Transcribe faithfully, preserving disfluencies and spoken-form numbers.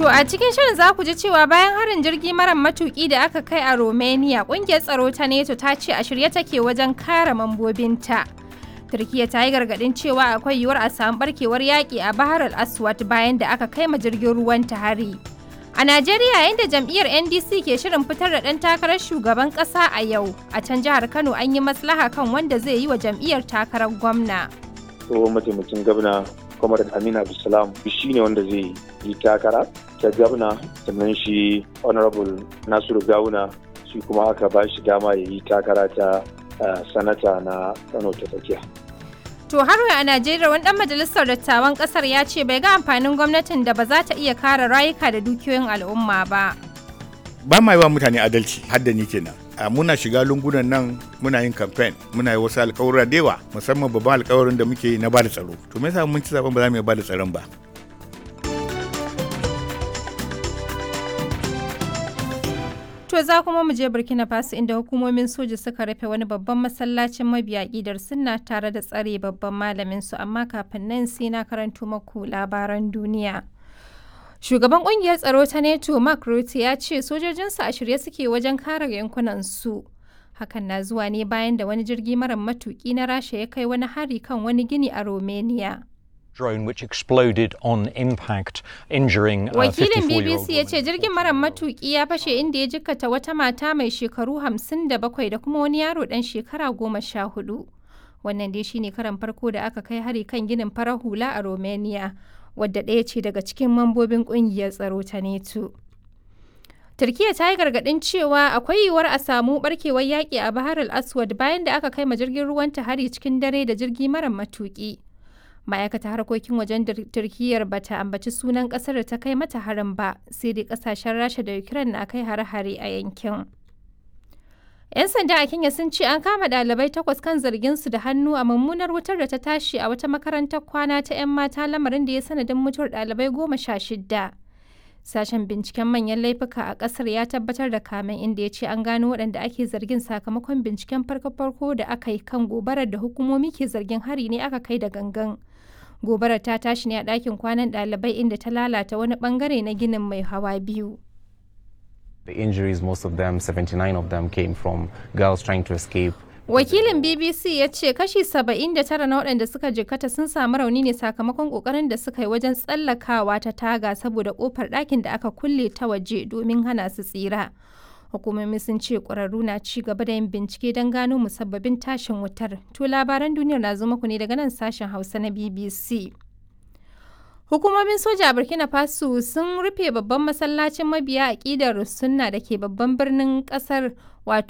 To a cikin shirin za ku ji cewa bayan harin jirgi mara matuki da aka kai a Romania, kungiyar tsaro ta NATO ta ce a shirye take wajen kare mambobinta. Turkiyya ta yi gargadin cewa akwai yiwuwar a samu barkewar yaƙi a Bahar al-Aswad bayan da aka kai ma jirgin ruwan ta hari. A Najeriya, yayin da jam'iyyar N D C ke shirin fitar da ɗan takarar shugaban ƙasa a yau, a can jihar Kano an yi maslaha kan wanda zai yi wa jam'iyyar takarar gwamna. Tsohon mataimakin gwamna Kwamar Aminu Abdulsalam shi ne wanda zai yi takara ta gwamna, sannan shi Honorable Nasiru Gawuna shi kuma aka ba shi dama ya yi takara ta sanata na Kano ta tsakiya. To har a Najeriya wani dan majalisar dattawan kasar ya ce bai ga amfanin gwamnatin da ba za ta iya kare rayuka da dukiyoyin al'umma ba. Ba ma yi wa mutane adalci har da ni kenan. Muna shiga lungunan nan muna yin campaign muna yi wasu alƙawura da yawa musamman babban alƙawarin da muke yi na bada tsaro. To me yasa mun ci zaben ba za mu iya bada tsaron ba? To za kuma mu je Burkina Faso inda hukumomin soja suka rufe wani babban masallacin mabiya ƙidar sunna tare da tsare babban malamin su, amma kafin nan sai na karanto maku labaran duniya. Shugaban kungiyar tsaro ta NATO Mark Rutte ya ce sojojinsu a shirye suke wajen kare yankunan su. Hakan na zuwa ne bayan da wani jirgi mara matuki na Rasha ya kai wani hari kan wani gini a Romania. Drone which exploded on impact, injuring a Wakilin B B fifty-four-year-old C ya ce jirgin mara matuki ya fashe inda ya jikkata wata mata mai shekaru hamsin da bakwai da kuma wani yaro dan shekara goma sha hudu. Wannan dai shine karan farko da aka kai hari kan ginin farar hula a Romania, wadda ɗaya ce daga cikin mambobin ƙungiyar tsaro ta NATO. Turkiyya ta yi gargaɗin cewa akwai yiwuwar a samu barkewar yaƙi a Bahar al-Aswad bayan da aka kai ma jirgin ruwan ta hari cikin dare da jirgi mara matuƙi. Ma'aikatar harkokin wajen Turkiyyar ba ta ambaci sunan ƙasar da ta kai mata harin ba, sai dai ƙasashen Rasha da Ukraine na kai hare-hare a yankin. 'Yan sanda a Kenya sun ce an kama ɗalibai takwas kan zargin su da hannu a mummunar wutar da ta tashi a wata makarantar kwana ta 'yan mata, lamarin da ya sanadin mutuwar ɗalibai goma sha shidda. Sashen binciken manyan laifuka a ƙasar ya tabbatar da kamen, inda ya ce an gano waɗanda ake zargin sakamakon binciken farko-farko da aka yi kan gobarar da hukumomi ke zargin hari ne aka kai da gangan. Gobarar ta tashi ne a ɗakin kwanan ɗalibai inda ta lalata wani ɓangare na ginin mai hawa biyu. The injuries, most of them, seventy-nine of them, came from girls trying to escape. Wakilin B B C ya ce kashi saba'in da tara na waɗanda suka jikkata sun samu rauni ne sakamakon ƙoƙarin da suka yi wajen tsallakawa ta taga saboda ƙofar ɗakin da aka kulle ta waje domin hana su tsira. Hukumomi sun ce ƙwararru na ci gaba da yin bincike don gano musabbabin tashin wutar. To labaran duniyar na zo muku ne daga nan sashen Hausa na B B C. Hukumomin soja a Burkina Faso sun rufe babban masallacin mabiya aƙidar sunna da ke babban birnin ƙasar wato